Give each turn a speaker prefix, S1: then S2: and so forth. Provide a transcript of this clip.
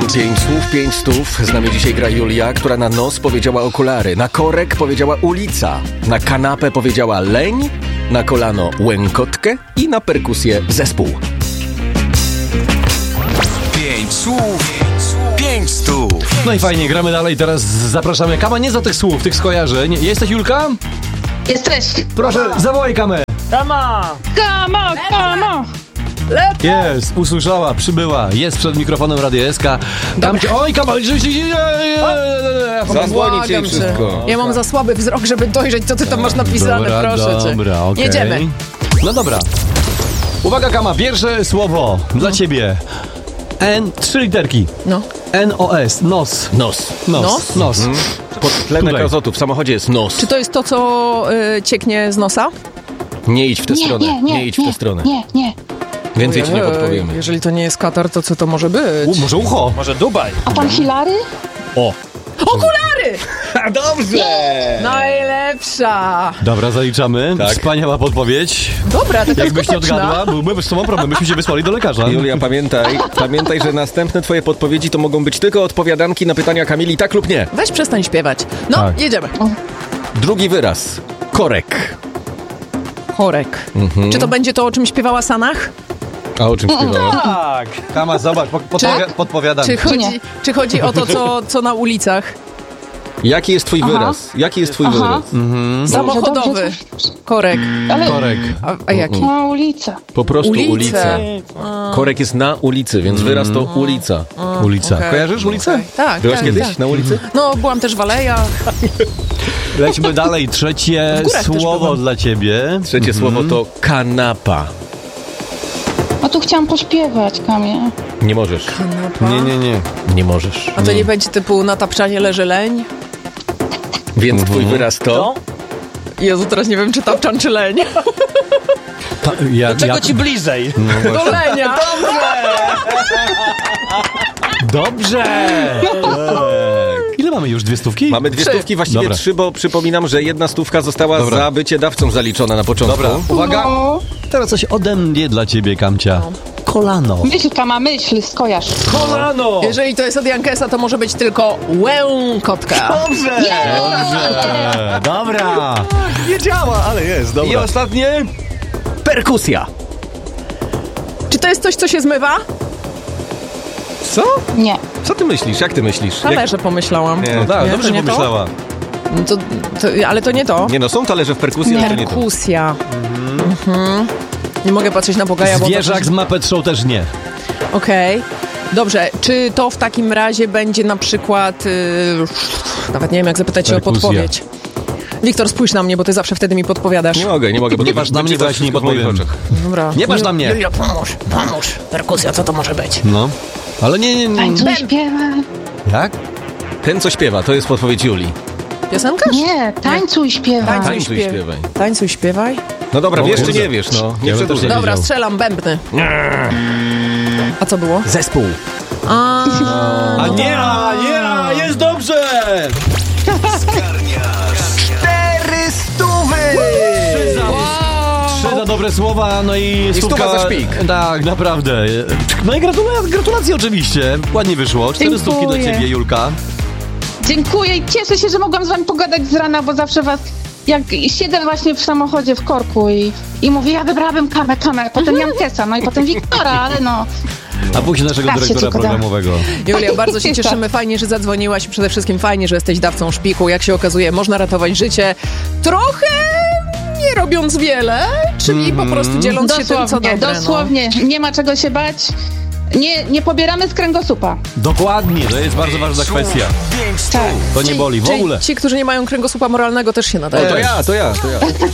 S1: 5 słów, 5 stów. Z nami dzisiaj gra Julia, która na nos powiedziała okulary, na korek powiedziała ulica, na kanapę powiedziała leń, na kolano łękotkę i na perkusję zespół.
S2: 5 słów, 5 stów.
S3: No i fajnie, gramy dalej. Teraz zapraszamy Kama, nie za tych słów, tych skojarzeń. Jesteś, Julka?
S4: Jesteś.
S3: Proszę, zawołaj Kamę.
S5: Kama!
S4: Kamo, kamo.
S3: Jest, usłyszała, przybyła, jest przed mikrofonem Radio SK. Oj, Kama,
S1: Zasłonić jej wszystko.
S5: Ja mam za słaby wzrok, żeby dojrzeć, co ty tam masz napisane, proszę cię.
S3: Dobra, okej.
S5: Jedziemy.
S3: No dobra. Uwaga, Kama, pierwsze słowo dla ciebie. N, 3 literki.
S5: No.
S3: N-O-S, nos.
S1: Nos.
S5: Nos?
S3: Nos.
S1: Tlenek
S3: Tutaj.
S1: azotu w samochodzie jest nos.
S5: Czy to jest to, co cieknie z nosa?
S1: Nie idź w tę stronę. Nie idź w tę stronę.
S4: Nie.
S1: Więcej ci nie podpowiemy.
S5: Jeżeli to nie jest Katar, to co to może być?
S3: Może ucho.
S5: Może Dubaj.
S4: A pan Hilary?
S1: O!
S5: Okulary!
S1: Dobrze!
S5: Najlepsza!
S3: Dobra, zaliczamy.
S1: Tak.
S3: Wspaniała podpowiedź.
S5: Dobra, taka
S3: Jakbyś nie
S5: skuteczna.
S3: odgadła, byłby z tobą problem. Myśmy się wysłali do lekarza.
S1: Julia, pamiętaj, że następne twoje podpowiedzi to mogą być tylko odpowiadanki na pytania Kamili tak lub nie.
S5: Weź przestań śpiewać. No,
S3: Tak.
S5: jedziemy.
S1: Drugi wyraz. Korek.
S5: Chorek. Czy to będzie to, o czym śpiewała Sanach?
S1: A o czym śpiewała?
S3: Tak. Kama, zobacz, podpowiadam.
S5: Czy chodzi o to, co na ulicach?
S1: Jaki jest twój wyraz? Jaki jest twój wyraz?
S5: Samochodowy. Korek.
S3: Korek.
S5: A jaki?
S4: Na ulicę.
S1: Po prostu
S5: Ulicę.
S1: ulica. Korek jest na ulicy, więc wyraz to ulica.
S3: Ulica.
S5: Okej.
S3: Kojarzysz ulicę?
S5: Okej. Tak,
S1: Byłaś
S5: tak,
S1: kiedyś
S5: tak.
S1: na ulicy?
S5: No, byłam też w alejach.
S3: Lećmy dalej. Trzecie
S5: W górach też
S3: słowo
S5: byłam.
S3: dla ciebie.
S1: Trzecie słowo to kanapa.
S4: A tu chciałam pośpiewać, Kamie.
S1: Nie możesz.
S3: Nie.
S1: Nie możesz.
S5: A to nie będzie typu na tapczanie leży leń?
S1: Więc twój wyraz to?
S5: Jezu, teraz nie wiem, czy tapczan, czy leń.
S3: Czego
S5: ci bliżej? Do lenia.
S3: Dobrze! Ile mamy już? 2 stówki?
S1: Mamy 2 stówki, właściwie
S3: Dobra.
S1: 3, bo przypominam, że 1 stówka została
S3: Dobra.
S1: za bycie dawcą zaliczona na początku.
S3: Dobra, uwaga. Teraz coś ode mnie dla ciebie, Kamcia. Kolano.
S4: Myśl, Kama, myśl, skojarz.
S3: Kolano!
S5: Jeżeli to jest od Jankesa, to może być tylko łękotka.
S3: Dobrze! Dobra!
S1: Nie działa, ale jest,
S3: I ostatnie?
S1: Perkusja.
S5: Czy to jest coś, co się zmywa?
S1: Co?
S4: Nie.
S1: Co ty myślisz? Jak ty myślisz?
S5: Talerze pomyślałam.
S1: Nie.
S3: No tak,
S5: Nie,
S3: dobrze
S5: to nie
S3: pomyślała.
S5: Ale to nie to.
S1: Nie no, są talerze w perkusji, ale to nie to.
S5: Perkusja. Mhm. Nie mogę patrzeć na Bogaja, bo...
S3: Zwierzak z Muppet Show też nie.
S5: Okej. Dobrze, czy to w takim razie będzie na przykład... nawet nie wiem, jak zapytać cię o
S3: Perkusja.
S5: podpowiedź. Wiktor, spójrz na mnie, bo ty zawsze wtedy mi podpowiadasz.
S1: Nie mogę, bo
S3: Nie
S1: to
S3: patrz na mnie, bo ja ci nie
S1: wszystko w moich
S3: podpowiem.
S1: oczach.
S5: Dobra.
S3: Nie patrz na mnie.
S5: Julia, pomóż. Perkusja, co to może być?
S3: No. Ale nie.
S4: Tańcuj, śpiewaj.
S3: Jak?
S1: Ten, co śpiewa, to jest podpowiedź Julii.
S5: Piosenkarz?
S4: Nie, tańcuj, śpiewaj.
S1: Tańcuj, śpiewaj.
S5: Tańcuj, śpiewaj.
S1: No dobra,
S3: O
S1: wiesz czy
S3: kurde.
S1: nie wiesz, no. Nie
S3: Ja bym też
S1: przedłużaj.
S3: nie
S5: Dobra,
S3: wiedział.
S5: strzelam, bębny. Zespół. Co było?
S1: Zespół.
S3: A nie, jest dobrze! 3 za dobre słowa, no i
S1: stuwa za szpik.
S3: Tak, naprawdę. No i gratulacje oczywiście. Ładnie wyszło. 4
S4: Dziękuję.
S3: stówki dla ciebie, Julka.
S4: Dziękuję i cieszę się, że mogłam z wami pogadać z rana, bo zawsze was... Jak siedzę właśnie w samochodzie w korku i mówię, ja wybrałabym kamę, potem Jankesa, no i potem Wiktora, ale no...
S3: A później naszego
S4: Tak się
S3: dyrektora
S4: tylko da.
S3: programowego.
S5: Julia, bardzo się cieszymy. Fajnie, że zadzwoniłaś i przede wszystkim fajnie, że jesteś dawcą szpiku. Jak się okazuje, można ratować życie trochę nie robiąc wiele, czyli po prostu dzieląc się tym, co dobre.
S4: Dosłownie, nie ma czego się bać. Nie pobieramy z kręgosłupa.
S3: Dokładnie, to jest bardzo ważna kwestia.
S2: 5
S4: Tak.
S3: To nie boli w
S5: Czyli
S3: ogóle.
S5: ci, którzy nie mają kręgosłupa moralnego, też się nadają.
S1: To ja.